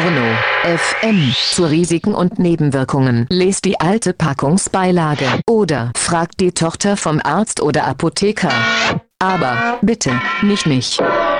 Arno FM. Zu Risiken und Nebenwirkungen. Lest die alte Packungsbeilage. Oder fragt die Tochter vom Arzt oder Apotheker. Aber bitte, nicht mich.